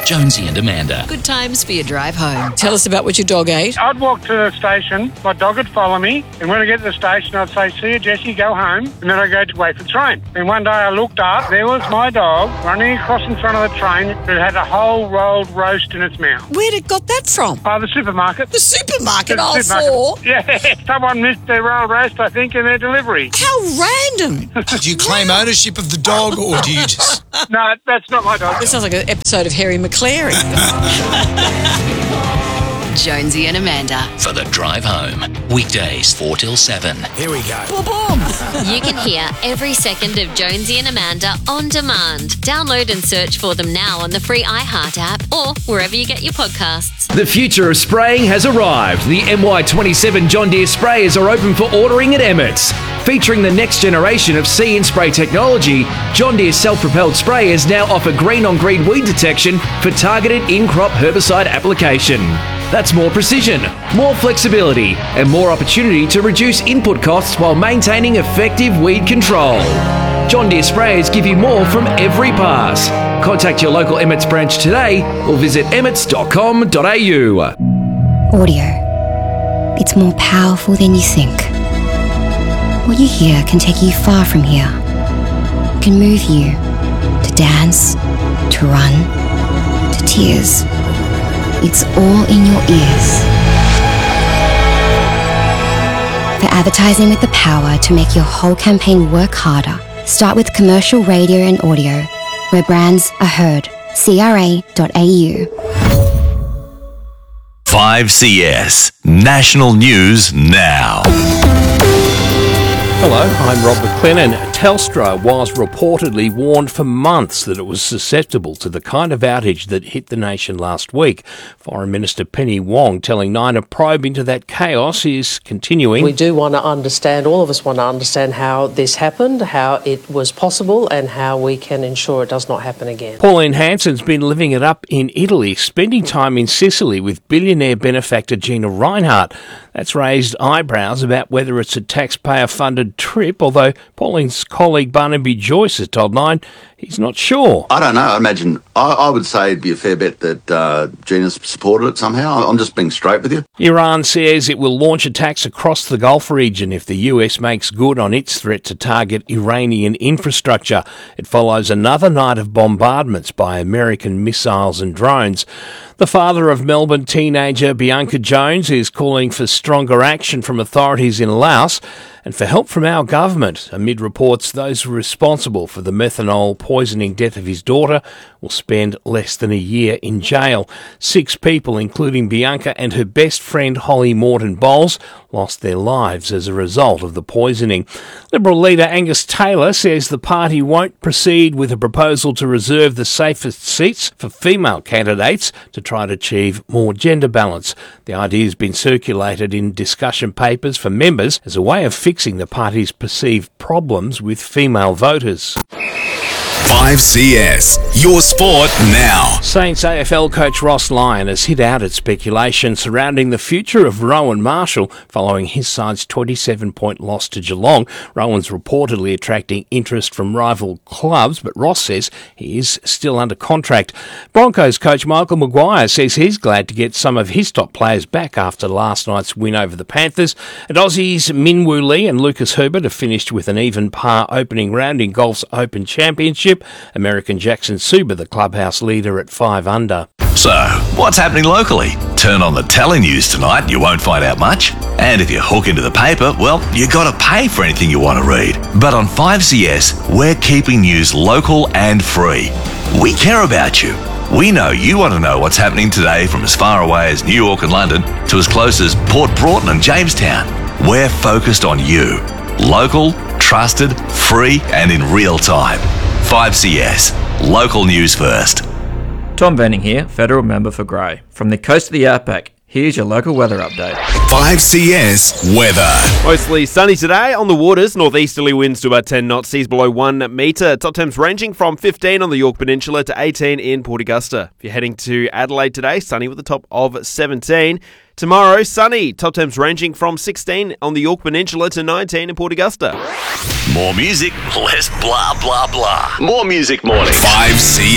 Jonesy and Amanda. Good times for your drive home. Tell us about what your dog ate. I'd walk to the station, my dog would follow me, and when I get to the station, I'd say, "See you, Jessie, go home," and then I'd go to wait for the train. And one day I looked up, there was my dog running across in front of the train that had a whole rolled roast in its mouth. Where'd it got that from? The supermarket. The supermarket, The four? Yeah, someone missed their rolled roast, I think, in their delivery. How random. Do you claim ownership of the dog, or do you just... No, that's not my dog. This sounds like an episode of Harry McClary. Jonesy and Amanda. For the drive home. Weekdays 4 till 7. Here we go. Boom, boom. You can hear every second of Jonesy and Amanda on demand. Download and search for them now on the free iHeart app or wherever you get your podcasts. The future of spraying has arrived. The MY27 John Deere sprayers are open for ordering at Emmett's. Featuring the next generation of See and Spray technology, John Deere self-propelled sprayers now offer green-on-green weed detection for targeted in-crop herbicide application. That's more precision, more flexibility, and more opportunity to reduce input costs while maintaining effective weed control. John Deere sprayers give you more from every pass. Contact your local Emmett's branch today or visit emmets.com.au. Audio. It's more powerful than you think. What you hear can take you far from here. It can move you to dance, to run, to tears. It's all in your ears. For advertising with the power to make your whole campaign work harder, start with commercial radio and audio, where brands are heard. CRA.au. 5CS National News Now. Hello, I'm Rob McLennan. Telstra was reportedly warned for months that it was susceptible to the kind of outage that hit the nation last week. Foreign Minister Penny Wong telling Nine a probe into that chaos is continuing. We do want to understand, all of us want to understand how this happened, how it was possible, and how we can ensure it does not happen again. Pauline Hanson's been living it up in Italy, spending time in Sicily with billionaire benefactor Gina Rinehart. That's raised eyebrows about whether it's a taxpayer-funded trip, although Pauline's colleague Barnaby Joyce has told Nine he's not sure. I don't know. I imagine I would say it'd be a fair bet that Gina's supported it somehow. I'm just being straight with you. Iran says it will launch attacks across the Gulf region if the US makes good on its threat to target Iranian infrastructure. It follows another night of bombardments by American missiles and drones. The father of Melbourne teenager Bianca Jones is calling for stronger action from authorities in Laos and for help from our government, amid reports those responsible for the methanol poisoning death of his daughter will spend less than a year in jail. 6 people, including Bianca and her best friend Holly Morton Bowles, lost their lives as a result of the poisoning. Liberal leader Angus Taylor says the party won't proceed with a proposal to reserve the safest seats for female candidates to try to achieve more gender balance. The idea has been circulated in discussion papers for members as a way of fixing the party's perceived problems with female voters. 5CS, your sport now. Saints AFL coach Ross Lyon has hit out at speculation surrounding the future of Rowan Marshall following his side's 27-point loss to Geelong. Rowan's reportedly attracting interest from rival clubs, but Ross says he is still under contract. Broncos coach Michael Maguire says he's glad to get some of his top players back after last night's win over the Panthers. And Aussies Min Woo Lee and Lucas Herbert have finished with an even par opening round in golf's Open Championship. American Jackson Suba, the clubhouse leader, at 5 under. So, what's happening locally? Turn on the telenews tonight, you won't find out much. And if you hook into the paper, well, you got to pay for anything you want to read. But on 5CS, we're keeping news local and free. We care about you. We know you want to know what's happening today from as far away as New York and London to as close as Port Broughton and Jamestown. We're focused on you. Local, trusted, free, and in real time. 5CS, local news first. Tom Venning here, Federal Member for Grey. From the coast of the Outback, here's your local weather update. 5CS weather. Mostly sunny today on the waters. Northeasterly winds to about 10 knots, seas below 1 metre. Top temps ranging from 15 on the York Peninsula to 18 in Port Augusta. If you're heading to Adelaide today, sunny with a top of 17. Tomorrow, sunny. Top temps ranging from 16 on the York Peninsula to 19 in Port Augusta. More music, less blah, blah, blah. More Music Mornings. 5CS.